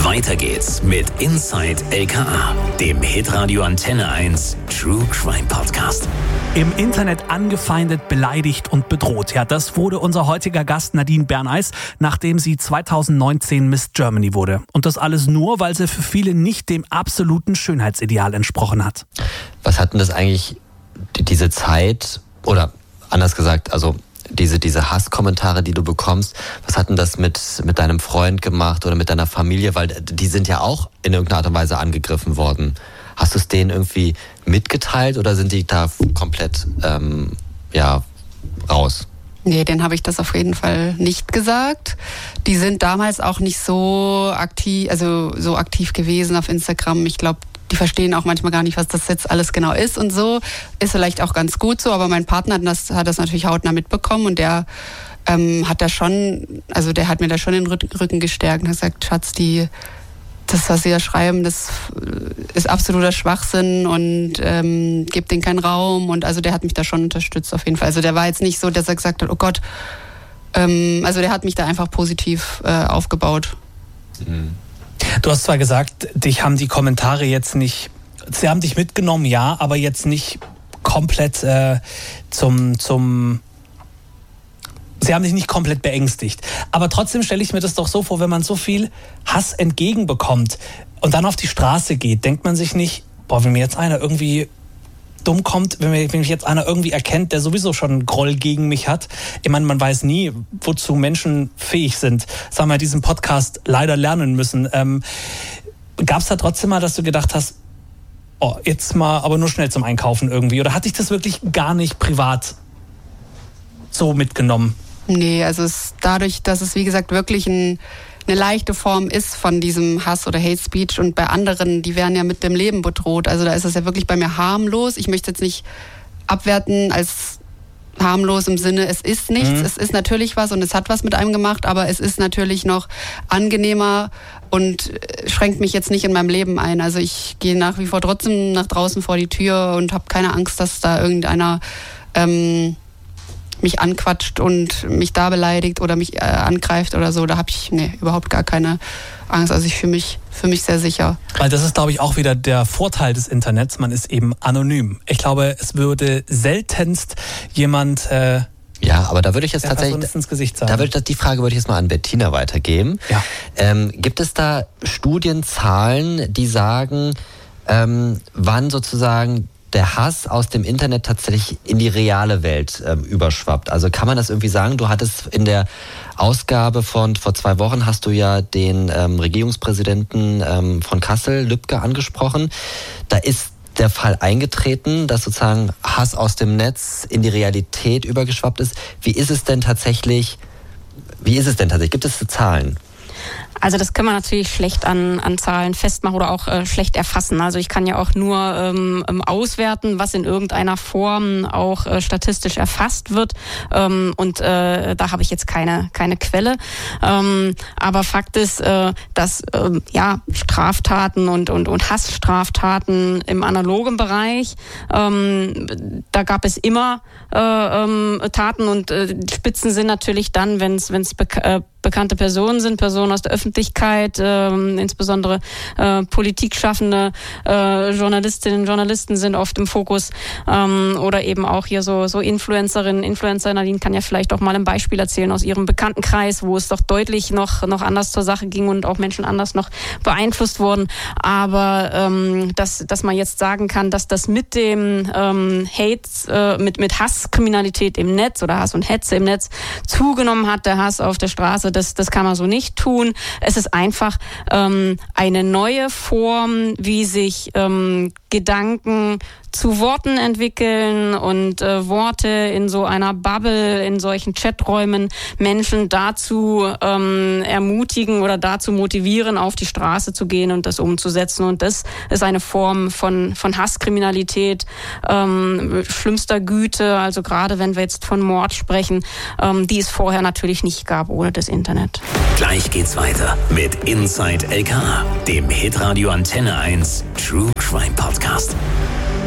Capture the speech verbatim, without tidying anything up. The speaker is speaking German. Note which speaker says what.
Speaker 1: Weiter geht's mit Inside L K A, dem Hitradio Antenne eins True Crime Podcast.
Speaker 2: Im Internet angefeindet, beleidigt und bedroht. Ja, das wurde unser heutiger Gast Nadine Berneis, nachdem sie zweitausendneunzehn Miss Germany wurde. Und das alles nur, weil sie für viele nicht dem absoluten Schönheitsideal entsprochen hat.
Speaker 3: Was hat denn das eigentlich, diese Zeit, oder anders gesagt, also diese, diese Hasskommentare, die du bekommst, was hat denn das mit, mit deinem Freund gemacht oder mit deiner Familie? Weil die sind ja auch in irgendeiner Art und Weise angegriffen worden. Hast du es denen irgendwie mitgeteilt oder sind die da komplett ähm, ja, raus?
Speaker 4: Nee, denen habe ich das auf jeden Fall nicht gesagt. Die sind damals auch nicht so aktiv, also so aktiv gewesen auf Instagram. Ich glaube, die verstehen auch manchmal gar nicht, was das jetzt alles genau ist und so. Ist vielleicht auch ganz gut so, aber mein Partner hat das, hat das natürlich hautnah mitbekommen und der ähm, hat da schon, also der hat mir da schon den Rücken gestärkt und hat gesagt, Schatz, die, das, was sie da schreiben, das ist absoluter Schwachsinn und ähm, gibt denen keinen Raum. Und also der hat mich da schon unterstützt auf jeden Fall. Also der war jetzt nicht so, dass er gesagt hat, oh Gott, ähm, also der hat mich da einfach positiv äh, aufgebaut.
Speaker 2: Mhm. Du hast zwar gesagt, dich haben die Kommentare jetzt nicht, sie haben dich mitgenommen, ja, aber jetzt nicht komplett äh, zum, zum, sie haben dich nicht komplett beängstigt. Aber trotzdem stelle ich mir das doch so vor, wenn man so viel Hass entgegenbekommt und dann auf die Straße geht, denkt man sich nicht, boah, wenn mir jetzt einer irgendwie dumm kommt, wenn mich jetzt einer irgendwie erkennt, der sowieso schon einen Groll gegen mich hat. Ich meine, man weiß nie, wozu Menschen fähig sind. Das haben wir in diesem Podcast leider lernen müssen. Ähm, Gab es da trotzdem mal, dass du gedacht hast, oh, jetzt mal aber nur schnell zum Einkaufen irgendwie? Oder hat dich das wirklich gar nicht privat so mitgenommen?
Speaker 4: Nee, also es, dadurch, dass es wie gesagt wirklich ein eine leichte Form ist von diesem Hass oder Hate Speech und bei anderen, die werden ja mit dem Leben bedroht. Also da ist es ja wirklich bei mir harmlos. Ich möchte jetzt nicht abwerten als harmlos im Sinne, es ist nichts, mhm. es ist natürlich was und es hat was mit einem gemacht, aber es ist natürlich noch angenehmer und schränkt mich jetzt nicht in meinem Leben ein. Also ich gehe nach wie vor trotzdem nach draußen vor die Tür und habe keine Angst, dass da irgendeiner ähm, mich anquatscht und mich da beleidigt oder mich äh, angreift oder so, da habe ich nee, überhaupt gar keine Angst. Also ich fühle mich, fühl mich sehr sicher.
Speaker 2: Weil das ist, glaube ich, auch wieder der Vorteil des Internets. Man ist eben anonym. Ich glaube, es würde seltenst jemand... Äh,
Speaker 3: ja, aber da würde ich jetzt tatsächlich...
Speaker 2: ins Gesicht sagen.
Speaker 3: Da würde ich, die Frage würde ich jetzt mal an Bettina weitergeben.
Speaker 2: Ja.
Speaker 3: Ähm, gibt es da Studienzahlen, die sagen, ähm, wann sozusagen der Hass aus dem Internet tatsächlich in die reale Welt ähm, überschwappt? Also kann man das irgendwie sagen? Du hattest in der Ausgabe von vor zwei Wochen hast du ja den ähm, Regierungspräsidenten ähm, von Kassel, Lübcke, angesprochen. Da ist der Fall eingetreten, dass sozusagen Hass aus dem Netz in die Realität übergeschwappt ist. Wie ist es denn tatsächlich, wie ist es denn tatsächlich? Gibt es Zahlen?
Speaker 5: Also das kann man natürlich schlecht an, an Zahlen festmachen oder auch äh, schlecht erfassen. Also ich kann ja auch nur ähm, auswerten, was in irgendeiner Form auch äh, statistisch erfasst wird. Ähm, und äh, da habe ich jetzt keine keine Quelle. Ähm, aber Fakt ist, äh, dass äh, ja Straftaten und und und Hassstraftaten im analogen Bereich, ähm, da gab es immer äh, ähm, Taten und äh, Spitzen sind natürlich dann, wenn es wenn es bek- äh, bekannte Personen sind, Personen aus der Öffentlichkeit, äh, insbesondere äh, Politikschaffende, äh, Journalistinnen und Journalisten sind oft im Fokus ähm, oder eben auch hier so so Influencerinnen, Influencer. Nadine kann ja vielleicht auch mal ein Beispiel erzählen aus ihrem Bekanntenkreis, wo es doch deutlich noch noch anders zur Sache ging und auch Menschen anders noch beeinflusst wurden. Aber ähm, dass dass man jetzt sagen kann, dass das mit dem ähm, Hate, äh, mit mit Hasskriminalität im Netz oder Hass und Hetze im Netz zugenommen hat, der Hass auf der Straße, Das, das kann man so nicht tun. Es ist einfach ähm, eine neue Form, wie sich ähm, Gedanken zu Worten entwickeln und äh, Worte in so einer Bubble, in solchen Chaträumen Menschen dazu ähm, ermutigen oder dazu motivieren, auf die Straße zu gehen und das umzusetzen. Und das ist eine Form von, von Hasskriminalität ähm, schlimmster Güte, also gerade wenn wir jetzt von Mord sprechen, ähm, die es vorher natürlich nicht gab ohne das Internet.
Speaker 1: Gleich geht's weiter mit Inside L K A, dem Hitradio Antenne eins True Crime Podcast.